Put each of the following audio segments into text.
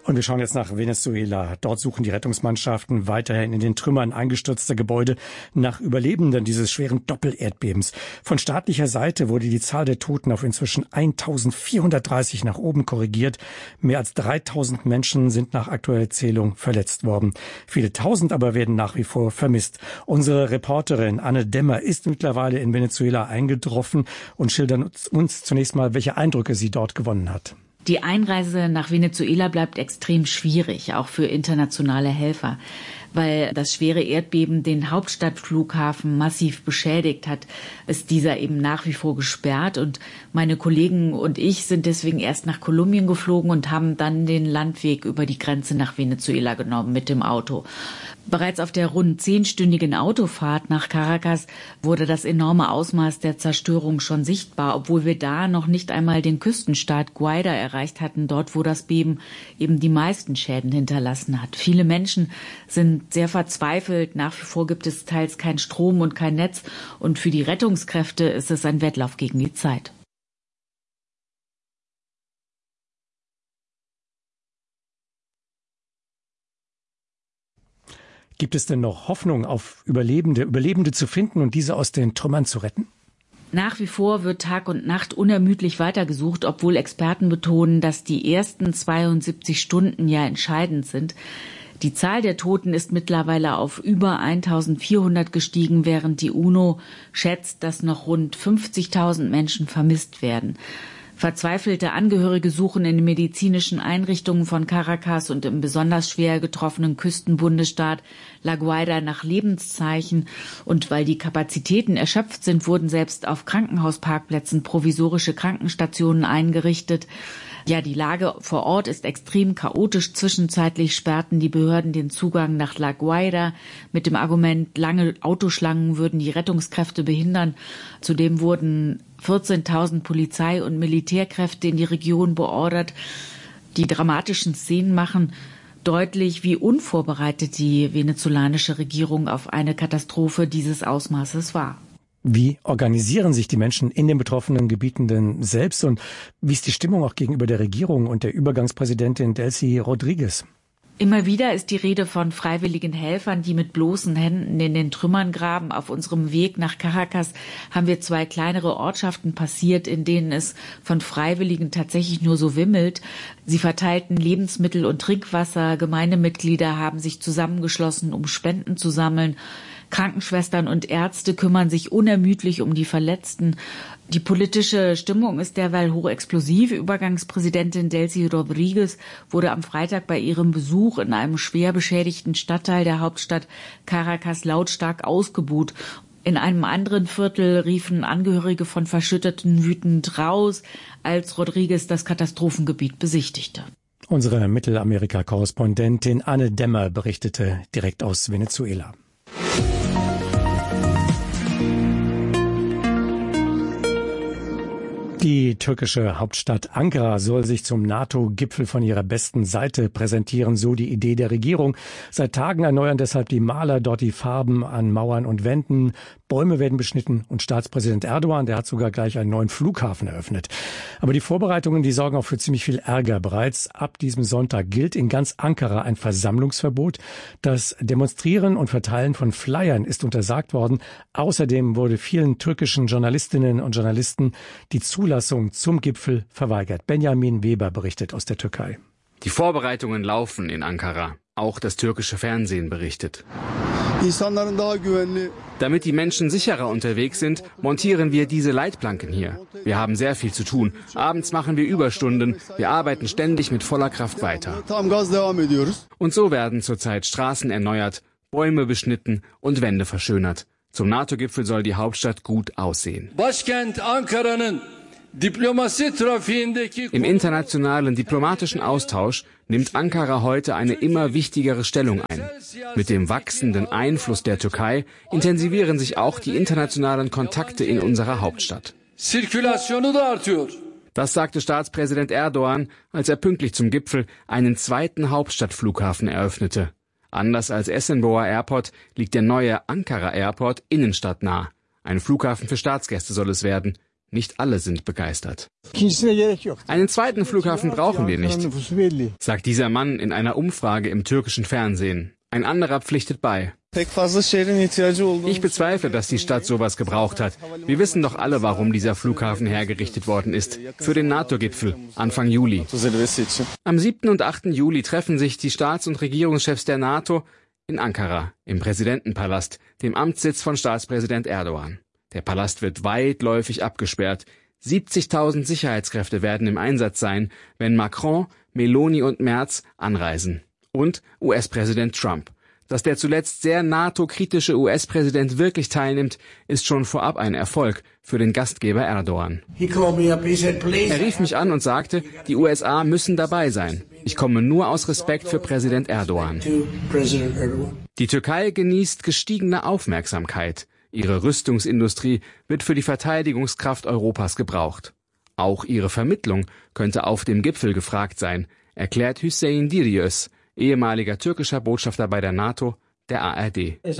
Und wir schauen jetzt nach Venezuela. Dort suchen die Rettungsmannschaften weiterhin in den Trümmern eingestürzter Gebäude nach Überlebenden dieses schweren Doppelerdbebens. Von staatlicher Seite wurde die Zahl der Toten auf inzwischen 1430 nach oben korrigiert. Mehr als 3000 Menschen sind nach aktueller Zählung verletzt worden. Viele Tausend aber werden nach wie vor vermisst. Unsere Reporterin Anne Demmer ist mittlerweile in Venezuela eingetroffen und schildert uns zunächst mal, welche Eindrücke sie dort gewonnen hat. Die Einreise nach Venezuela bleibt extrem schwierig, auch für internationale Helfer, weil das schwere Erdbeben den Hauptstadtflughafen massiv beschädigt hat, ist dieser eben nach wie vor gesperrt. Und meine Kollegen und ich sind deswegen erst nach Kolumbien geflogen und haben dann den Landweg über die Grenze nach Venezuela genommen mit dem Auto. Bereits auf der rund 10-stündigen Autofahrt nach Caracas wurde das enorme Ausmaß der Zerstörung schon sichtbar, obwohl wir da noch nicht einmal den Küstenstaat Guaira erreicht hatten, dort wo das Beben eben die meisten Schäden hinterlassen hat. Viele Menschen sind sehr verzweifelt. Nach wie vor gibt es teils keinen Strom und kein Netz. Und für die Rettungskräfte ist es ein Wettlauf gegen die Zeit. Gibt es denn noch Hoffnung auf Überlebende zu finden und diese aus den Trümmern zu retten? Nach wie vor wird Tag und Nacht unermüdlich weitergesucht, obwohl Experten betonen, dass die ersten 72 Stunden ja entscheidend sind. Die Zahl der Toten ist mittlerweile auf über 1400 gestiegen, während die UNO schätzt, dass noch rund 50.000 Menschen vermisst werden. Verzweifelte Angehörige suchen in den medizinischen Einrichtungen von Caracas und im besonders schwer getroffenen Küstenbundesstaat La Guaira nach Lebenszeichen. Und weil die Kapazitäten erschöpft sind, wurden selbst auf Krankenhausparkplätzen provisorische Krankenstationen eingerichtet. Ja, die Lage vor Ort ist extrem chaotisch. Zwischenzeitlich sperrten die Behörden den Zugang nach La Guaira mit dem Argument, lange Autoschlangen würden die Rettungskräfte behindern. Zudem wurden 14.000 Polizei- und Militärkräfte in die Region beordert. Die dramatischen Szenen machen deutlich, wie unvorbereitet die venezolanische Regierung auf eine Katastrophe dieses Ausmaßes war. Wie organisieren sich die Menschen in den betroffenen Gebieten denn selbst und wie ist die Stimmung auch gegenüber der Regierung und der Übergangspräsidentin Delcy Rodríguez? Immer wieder ist die Rede von freiwilligen Helfern, die mit bloßen Händen in den Trümmern graben. Auf unserem Weg nach Caracas haben wir 2 kleinere Ortschaften passiert, in denen es von Freiwilligen tatsächlich nur so wimmelt. Sie verteilten Lebensmittel und Trinkwasser. Gemeindemitglieder haben sich zusammengeschlossen, um Spenden zu sammeln. Krankenschwestern und Ärzte kümmern sich unermüdlich um die Verletzten. Die politische Stimmung ist derweil hochexplosiv. Übergangspräsidentin Delcy Rodríguez wurde am Freitag bei ihrem Besuch in einem schwer beschädigten Stadtteil der Hauptstadt Caracas lautstark ausgebuht. In einem anderen Viertel riefen Angehörige von Verschütteten wütend raus, als Rodríguez das Katastrophengebiet besichtigte. Unsere Mittelamerika-Korrespondentin Anne Demmer berichtete direkt aus Venezuela. Die türkische Hauptstadt Ankara soll sich zum NATO-Gipfel von ihrer besten Seite präsentieren, so die Idee der Regierung. Seit Tagen erneuern deshalb die Maler dort die Farben an Mauern und Wänden. Bäume werden beschnitten und Staatspräsident Erdogan, der hat sogar gleich einen neuen Flughafen eröffnet. Aber die Vorbereitungen, die sorgen auch für ziemlich viel Ärger. Bereits ab diesem Sonntag gilt in ganz Ankara ein Versammlungsverbot. Das Demonstrieren und Verteilen von Flyern ist untersagt worden. Außerdem wurde vielen türkischen Journalistinnen und Journalisten die Zulassung zum Gipfel verweigert. Benjamin Weber berichtet aus der Türkei. Die Vorbereitungen laufen in Ankara. Auch das türkische Fernsehen berichtet. Damit die Menschen sicherer unterwegs sind, montieren wir diese Leitplanken hier. Wir haben sehr viel zu tun. Abends machen wir Überstunden. Wir arbeiten ständig mit voller Kraft weiter. Und so werden zurzeit Straßen erneuert, Bäume beschnitten und Wände verschönert. Zum NATO-Gipfel soll die Hauptstadt gut aussehen. Im internationalen diplomatischen Austausch nimmt Ankara heute eine immer wichtigere Stellung ein. Mit dem wachsenden Einfluss der Türkei intensivieren sich auch die internationalen Kontakte in unserer Hauptstadt. Das sagte Staatspräsident Erdogan, als er pünktlich zum Gipfel einen zweiten Hauptstadtflughafen eröffnete. Anders als Esenboğa Airport liegt der neue Ankara Airport innenstadtnah. Ein Flughafen für Staatsgäste soll es werden. Nicht alle sind begeistert. Einen zweiten Flughafen brauchen wir nicht, sagt dieser Mann in einer Umfrage im türkischen Fernsehen. Ein anderer pflichtet bei. Ich bezweifle, dass die Stadt sowas gebraucht hat. Wir wissen doch alle, warum dieser Flughafen hergerichtet worden ist. Für den NATO-Gipfel, Anfang Juli. Am 7. und 8. Juli treffen sich die Staats- und Regierungschefs der NATO in Ankara, im Präsidentenpalast, dem Amtssitz von Staatspräsident Erdogan. Der Palast wird weitläufig abgesperrt. 70.000 Sicherheitskräfte werden im Einsatz sein, wenn Macron, Meloni und Merz anreisen. Und US-Präsident Trump. Dass der zuletzt sehr NATO-kritische US-Präsident wirklich teilnimmt, ist schon vorab ein Erfolg für den Gastgeber Erdogan. Er rief mich an und sagte, die USA müssen dabei sein. Ich komme nur aus Respekt für Präsident Erdogan. Die Türkei genießt gestiegene Aufmerksamkeit. Ihre Rüstungsindustrie wird für die Verteidigungskraft Europas gebraucht. Auch ihre Vermittlung könnte auf dem Gipfel gefragt sein, erklärt Hüseyin Diryöz, ehemaliger türkischer Botschafter bei der NATO, der ARD. Die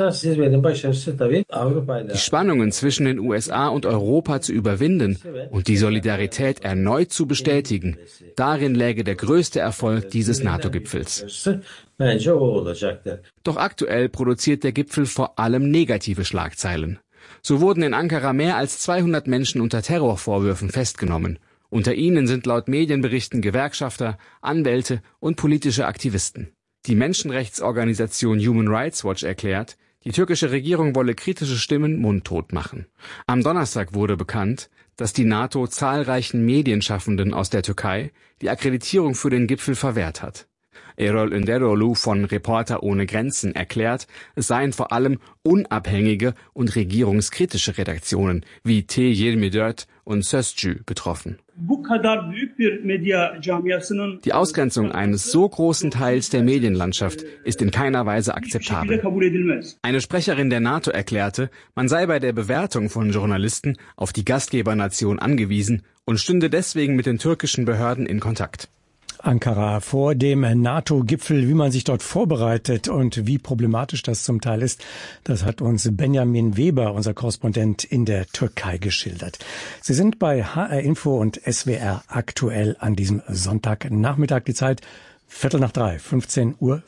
Spannungen zwischen den USA und Europa zu überwinden und die Solidarität erneut zu bestätigen, darin läge der größte Erfolg dieses NATO-Gipfels. Doch aktuell produziert der Gipfel vor allem negative Schlagzeilen. So wurden in Ankara mehr als 200 Menschen unter Terrorvorwürfen festgenommen. Unter ihnen sind laut Medienberichten Gewerkschafter, Anwälte und politische Aktivisten. Die Menschenrechtsorganisation Human Rights Watch erklärt, die türkische Regierung wolle kritische Stimmen mundtot machen. Am Donnerstag wurde bekannt, dass die NATO zahlreichen Medienschaffenden aus der Türkei die Akkreditierung für den Gipfel verwehrt hat. Erol Önderoglu von Reporter ohne Grenzen erklärt, es seien vor allem unabhängige und regierungskritische Redaktionen wie T24 und Sözcü betroffen. Die Ausgrenzung eines so großen Teils der Medienlandschaft ist in keiner Weise akzeptabel. Eine Sprecherin der NATO erklärte, man sei bei der Bewertung von Journalisten auf die Gastgebernation angewiesen und stünde deswegen mit den türkischen Behörden in Kontakt. Ankara vor dem NATO-Gipfel, wie man sich dort vorbereitet und wie problematisch das zum Teil ist, das hat uns Benjamin Weber, unser Korrespondent in der Türkei, geschildert. Sie sind bei HR Info und SWR aktuell an diesem Sonntagnachmittag, die Zeit 2:45, 15:15 Uhr.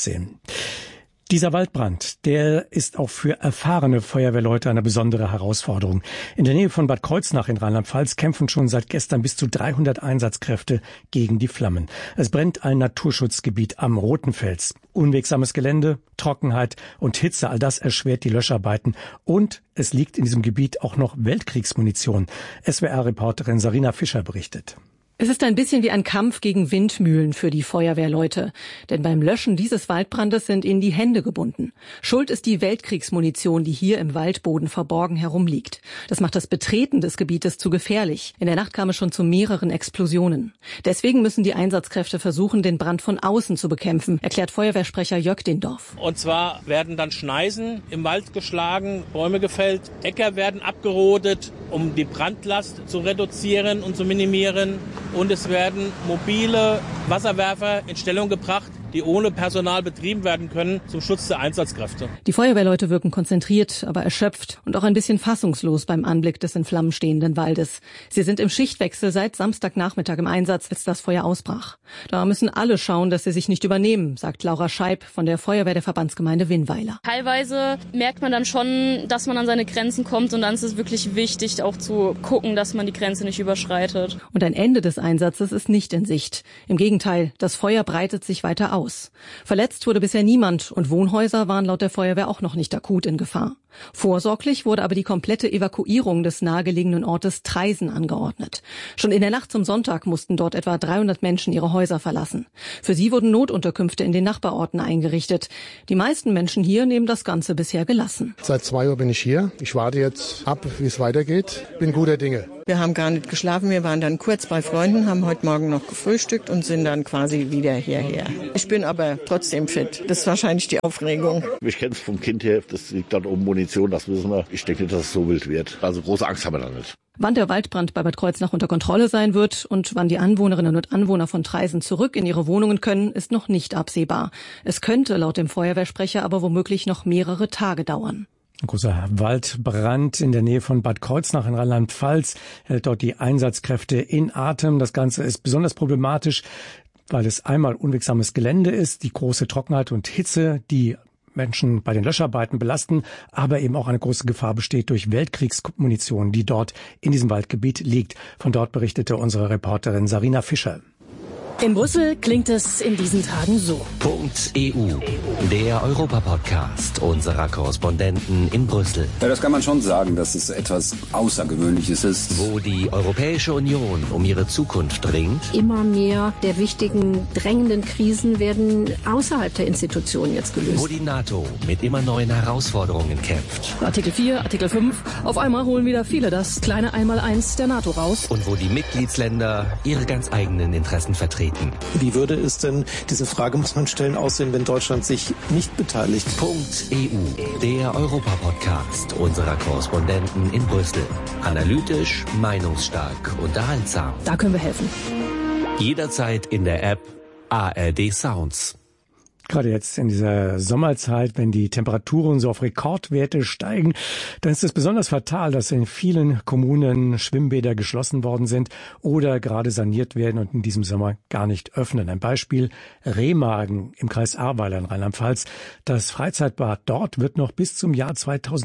Dieser Waldbrand, der ist auch für erfahrene Feuerwehrleute eine besondere Herausforderung. In der Nähe von Bad Kreuznach in Rheinland-Pfalz kämpfen schon seit gestern bis zu 300 Einsatzkräfte gegen die Flammen. Es brennt ein Naturschutzgebiet am Rotenfels. Unwegsames Gelände, Trockenheit und Hitze, all das erschwert die Löscharbeiten. Und es liegt in diesem Gebiet auch noch Weltkriegsmunition. SWR-Reporterin Sarina Fischer berichtet. Es ist ein bisschen wie ein Kampf gegen Windmühlen für die Feuerwehrleute. Denn beim Löschen dieses Waldbrandes sind ihnen die Hände gebunden. Schuld ist die Weltkriegsmunition, die hier im Waldboden verborgen herumliegt. Das macht das Betreten des Gebietes zu gefährlich. In der Nacht kam es schon zu mehreren Explosionen. Deswegen müssen die Einsatzkräfte versuchen, den Brand von außen zu bekämpfen, erklärt Feuerwehrsprecher Jörg Dindorf. Und zwar werden dann Schneisen im Wald geschlagen, Bäume gefällt, Äcker werden abgerodet, um die Brandlast zu reduzieren und zu minimieren. Und es werden mobile Wasserwerfer in Stellung gebracht, die ohne Personal betrieben werden können zum Schutz der Einsatzkräfte. Die Feuerwehrleute wirken konzentriert, aber erschöpft und auch ein bisschen fassungslos beim Anblick des in Flammen stehenden Waldes. Sie sind im Schichtwechsel seit Samstagnachmittag im Einsatz, als das Feuer ausbrach. Da müssen alle schauen, dass sie sich nicht übernehmen, sagt Laura Scheib von der Feuerwehr der Verbandsgemeinde Winnweiler. Teilweise merkt man dann schon, dass man an seine Grenzen kommt und dann ist es wirklich wichtig, auch zu gucken, dass man die Grenze nicht überschreitet. Und ein Ende des Einsatzes ist nicht in Sicht. Im Gegenteil, das Feuer breitet sich weiter aus. Verletzt wurde bisher niemand und Wohnhäuser waren laut der Feuerwehr auch noch nicht akut in Gefahr. Vorsorglich wurde aber die komplette Evakuierung des nahegelegenen Ortes Traisen angeordnet. Schon in der Nacht zum Sonntag mussten dort etwa 300 Menschen ihre Häuser verlassen. Für sie wurden Notunterkünfte in den Nachbarorten eingerichtet. Die meisten Menschen hier nehmen das Ganze bisher gelassen. Seit 2 Uhr bin ich hier. Ich warte jetzt ab, wie es weitergeht. Bin guter Dinge. Wir haben gar nicht geschlafen. Wir waren dann kurz bei Freunden, haben heute Morgen noch gefrühstückt und sind dann quasi wieder hierher. Ich bin aber trotzdem fit. Das ist wahrscheinlich die Aufregung. Ich kenne es vom Kind her. Das liegt dann um Munition, das wissen wir. Ich denke nicht, dass es so wild wird. Also große Angst haben wir da nicht. Wann der Waldbrand bei Bad Kreuznach unter Kontrolle sein wird und wann die Anwohnerinnen und Anwohner von Traisen zurück in ihre Wohnungen können, ist noch nicht absehbar. Es könnte laut dem Feuerwehrsprecher aber womöglich noch mehrere Tage dauern. Ein großer Waldbrand in der Nähe von Bad Kreuznach in Rheinland-Pfalz hält dort die Einsatzkräfte in Atem. Das Ganze ist besonders problematisch, weil es einmal unwegsames Gelände ist, die große Trockenheit und Hitze, die Menschen bei den Löscharbeiten belasten, aber eben auch eine große Gefahr besteht durch Weltkriegsmunition, die dort in diesem Waldgebiet liegt. Von dort berichtete unsere Reporterin Sarina Fischer. In Brüssel klingt es in diesen Tagen so. .eu, der Europa-Podcast unserer Korrespondenten in Brüssel. Ja, das kann man schon sagen, dass es etwas Außergewöhnliches ist. Wo die Europäische Union um ihre Zukunft ringt. Immer mehr der wichtigen, drängenden Krisen werden außerhalb der Institutionen jetzt gelöst. Wo die NATO mit immer neuen Herausforderungen kämpft. Artikel 4, Artikel 5, auf einmal holen wieder viele das kleine Einmaleins der NATO raus. Und wo die Mitgliedsländer ihre ganz eigenen Interessen vertreten. Wie würde es denn, diese Frage muss man stellen, aussehen, wenn Deutschland sich nicht beteiligt? .eu, der Europa-Podcast unserer Korrespondenten in Brüssel. Analytisch, meinungsstark, unterhaltsam. Da können wir helfen. Jederzeit in der App ARD Sounds. Gerade jetzt in dieser Sommerzeit, wenn die Temperaturen so auf Rekordwerte steigen, dann ist es besonders fatal, dass in vielen Kommunen Schwimmbäder geschlossen worden sind oder gerade saniert werden und in diesem Sommer gar nicht öffnen. Ein Beispiel: Remagen im Kreis Ahrweiler in Rheinland-Pfalz. Das Freizeitbad dort wird noch bis zum Jahr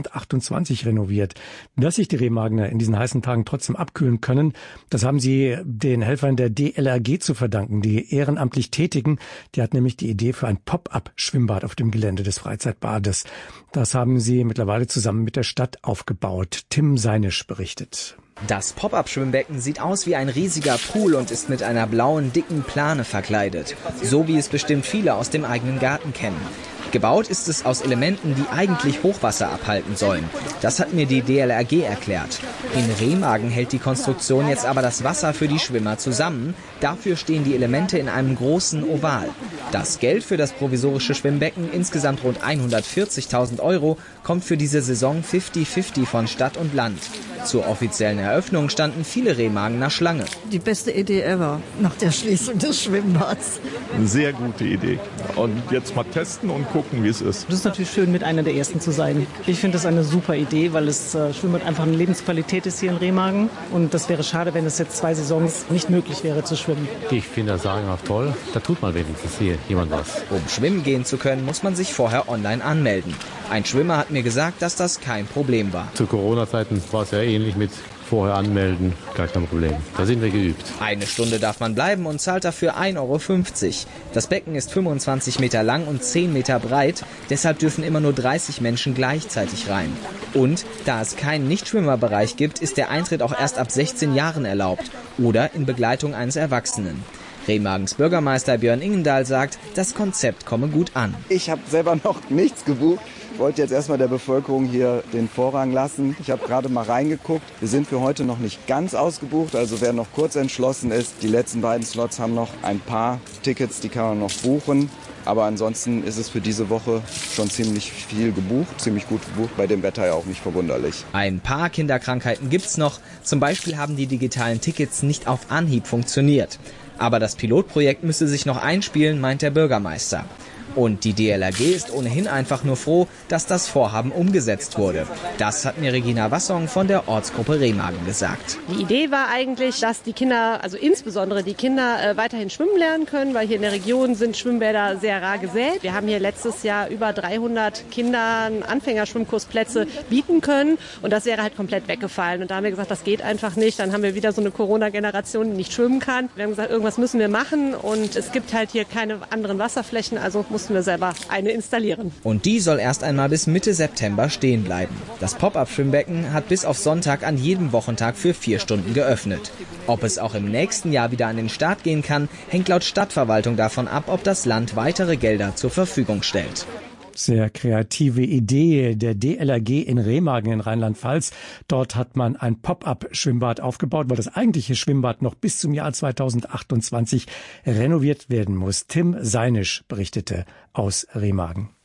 2028 renoviert. Dass sich die Remagener in diesen heißen Tagen trotzdem abkühlen können, das haben sie den Helfern der DLRG zu verdanken, die ehrenamtlich Tätigen. Die hat nämlich die Idee für ein Pop-up-Schwimmbad auf dem Gelände des Freizeitbades. Das haben sie mittlerweile zusammen mit der Stadt aufgebaut. Tim Seinisch berichtet. Das Pop-up-Schwimmbecken sieht aus wie ein riesiger Pool und ist mit einer blauen, dicken Plane verkleidet. So wie es bestimmt viele aus dem eigenen Garten kennen. Gebaut ist es aus Elementen, die eigentlich Hochwasser abhalten sollen. Das hat mir die DLRG erklärt. In Remagen hält die Konstruktion jetzt aber das Wasser für die Schwimmer zusammen. Dafür stehen die Elemente in einem großen Oval. Das Geld für das provisorische Schwimmbecken, insgesamt rund 140.000 €, kommt für diese Saison 50-50 von Stadt und Land. Zur offiziellen Eröffnung standen viele Remagener Schlange. Die beste Idee ever nach der Schließung des Schwimmbads. Eine sehr gute Idee. Und jetzt mal testen und gucken, wie es ist. Das ist natürlich schön, mit einer der Ersten zu sein. Ich finde das eine super Idee, weil das Schwimmbad einfach eine Lebensqualität ist hier in Remagen. Und das wäre schade, wenn es jetzt 2 Saisons nicht möglich wäre zu schwimmen. Ich finde das sagenhaft toll. Da tut mal wenigstens hier jemand was. Um schwimmen gehen zu können, muss man sich vorher online anmelden. Ein Schwimmer hat mir gesagt, dass das kein Problem war. Zu Corona-Zeiten war es ja ähnlich mit vorher anmelden, gar kein Problem. Da sind wir geübt. 1 Stunde darf man bleiben und zahlt dafür 1,50 €. Das Becken ist 25 Meter lang und 10 Meter breit. Deshalb dürfen immer nur 30 Menschen gleichzeitig rein. Und da es keinen Nichtschwimmerbereich gibt, ist der Eintritt auch erst ab 16 Jahren erlaubt oder in Begleitung eines Erwachsenen. Remagens Bürgermeister Björn Ingendahl sagt, das Konzept komme gut an. Ich habe selber noch nichts gebucht. Ich wollte jetzt erstmal der Bevölkerung hier den Vorrang lassen. Ich habe gerade mal reingeguckt. Wir sind für heute noch nicht ganz ausgebucht. Also wer noch kurz entschlossen ist, die letzten beiden Slots haben noch ein paar Tickets, die kann man noch buchen. Aber ansonsten ist es für diese Woche schon ziemlich viel gebucht, ziemlich gut gebucht, bei dem Wetter ja auch nicht verwunderlich. Ein paar Kinderkrankheiten gibt's noch. Zum Beispiel haben die digitalen Tickets nicht auf Anhieb funktioniert. Aber das Pilotprojekt müsse sich noch einspielen, meint der Bürgermeister. Und die DLRG ist ohnehin einfach nur froh, dass das Vorhaben umgesetzt wurde. Das hat mir Regina Wassong von der Ortsgruppe Remagen gesagt. Die Idee war eigentlich, dass die Kinder, also insbesondere die Kinder, weiterhin schwimmen lernen können, weil hier in der Region sind Schwimmbäder sehr rar gesät. Wir haben hier letztes Jahr über 300 Kindern Anfängerschwimmkursplätze bieten können und das wäre halt komplett weggefallen. Und da haben wir gesagt, das geht einfach nicht. Dann haben wir wieder so eine Corona-Generation, die nicht schwimmen kann. Wir haben gesagt, irgendwas müssen wir machen und es gibt halt hier keine anderen Wasserflächen, also mussten wir selber eine installieren. Und die soll erst einmal bis Mitte September stehen bleiben. Das Pop-up-Schwimmbecken hat bis auf Sonntag an jedem Wochentag für 4 Stunden geöffnet. Ob es auch im nächsten Jahr wieder an den Start gehen kann, hängt laut Stadtverwaltung davon ab, ob das Land weitere Gelder zur Verfügung stellt. Sehr kreative Idee der DLRG in Remagen in Rheinland-Pfalz. Dort hat man ein Pop-up-Schwimmbad aufgebaut, weil das eigentliche Schwimmbad noch bis zum Jahr 2028 renoviert werden muss. Tim Seinisch berichtete aus Remagen.